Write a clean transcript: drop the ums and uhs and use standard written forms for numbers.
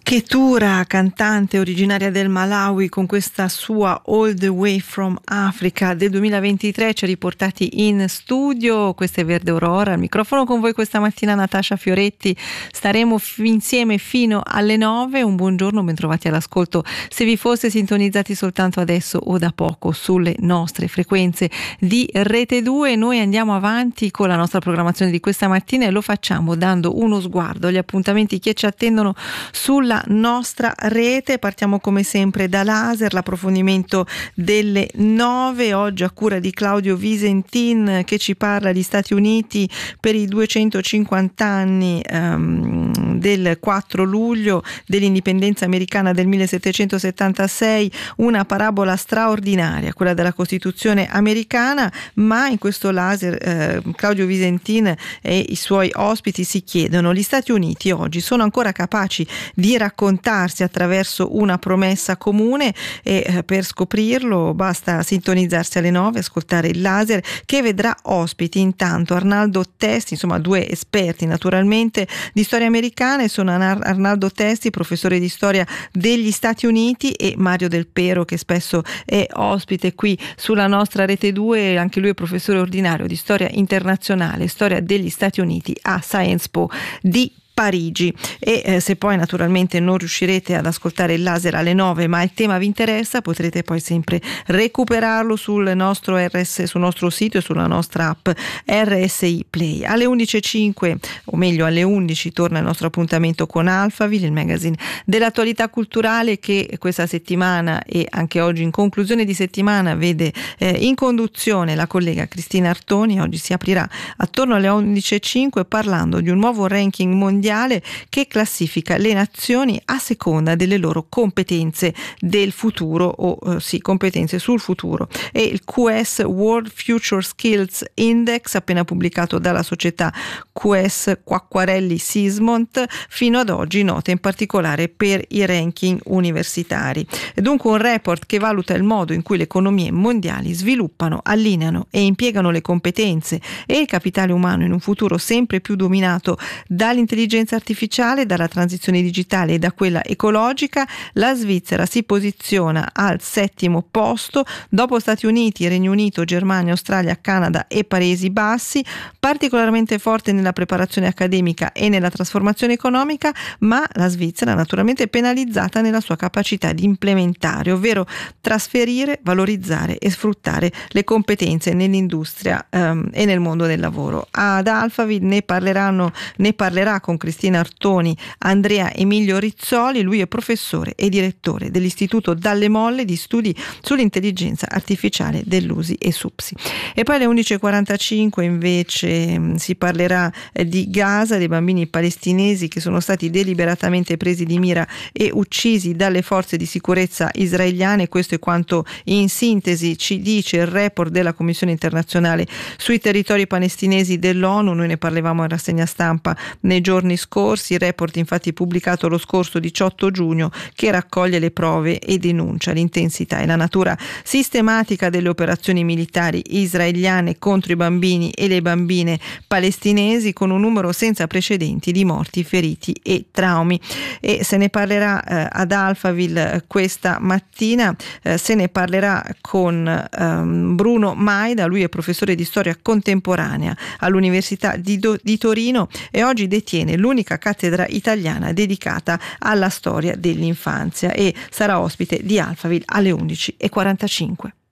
Ketura, cantante originaria del Malawi, con questa sua All the Way from Africa del 2023 ci ha riportati in studio. Questa è Verde Aurora, al microfono con voi questa mattina Natascia Fioretti. Staremo insieme fino alle 9. Un buongiorno, bentrovati all'ascolto se vi foste sintonizzati soltanto adesso o da poco sulle nostre frequenze di Rete 2. Noi andiamo avanti con la nostra programmazione di questa mattina e lo facciamo dando uno sguardo agli appuntamenti che ci attendono sulla nostra rete. Partiamo come sempre da Laser, l'approfondimento delle 9, oggi a cura di Claudio Visentin, che ci parla di Stati Uniti per i 250 anni del 4 luglio dell'indipendenza americana del 1776, una parabola straordinaria, quella della Costituzione americana. Ma in questo Laser Claudio Visentin e i suoi ospiti si chiedono: gli Stati Uniti oggi sono ancora capaci di raccontarsi attraverso una promessa comune? E per scoprirlo basta sintonizzarsi alle 9, ascoltare il Laser, che vedrà ospiti intanto Arnaldo Testi, insomma due esperti naturalmente di storia americana. Sono Arnaldo Testi, professore di storia degli Stati Uniti, e Mario Del Pero, che spesso è ospite qui sulla nostra Rete 2, anche lui è professore ordinario di storia internazionale, storia degli Stati Uniti a Sciences Po di Parigi. E se poi naturalmente non riuscirete ad ascoltare il Laser alle 9 ma il tema vi interessa, potrete poi sempre recuperarlo sul nostro sito e sulla nostra app RSI Play. Alle 11.05, o meglio alle 11, torna il nostro appuntamento con Alphaville, il magazine dell'attualità culturale, che questa settimana e anche oggi in conclusione di settimana vede in conduzione la collega Cristina Artoni. Oggi si aprirà attorno alle 11.05 parlando di un nuovo ranking mondiale che classifica le nazioni a seconda delle loro competenze del futuro, competenze sul futuro. E il QS World Future Skills Index, appena pubblicato dalla società QS Quacquarelli Sismont, fino ad oggi nota in particolare per i ranking universitari. È dunque un report che valuta il modo in cui le economie mondiali sviluppano, allineano e impiegano le competenze e il capitale umano in un futuro sempre più dominato dall'intelligenza artificiale, dalla transizione digitale e da quella ecologica. La Svizzera si posiziona al 7° posto, dopo Stati Uniti, Regno Unito, Germania, Australia, Canada e Paesi Bassi, particolarmente forte nella preparazione accademica e nella trasformazione economica, ma la Svizzera naturalmente è penalizzata nella sua capacità di implementare, ovvero trasferire, valorizzare e sfruttare le competenze nell'industria e nel mondo del lavoro. Ad Alphaville ne parlerà con Cristina Artoni Andrea Emilio Rizzoli. Lui è professore e direttore dell'Istituto Dalle Molle di studi sull'intelligenza artificiale dell'USI e SUPSI. E poi alle 11.45 invece si parlerà di Gaza, dei bambini palestinesi che sono stati deliberatamente presi di mira e uccisi dalle forze di sicurezza israeliane. Questo è quanto in sintesi ci dice il report della Commissione internazionale sui territori palestinesi dell'ONU. Noi ne parlavamo in rassegna stampa nei giorni scorsi. Il report infatti pubblicato lo scorso 18 giugno, che raccoglie le prove e denuncia l'intensità e la natura sistematica delle operazioni militari israeliane contro i bambini e le bambine palestinesi, con un numero senza precedenti di morti, feriti e traumi. E se ne parlerà ad Alphaville questa mattina, se ne parlerà con Bruno Maida. Lui è professore di storia contemporanea all'Università di Torino e oggi detiene l'unica cattedra italiana dedicata alla storia dell'infanzia, e sarà ospite di Alphaville alle 11.45.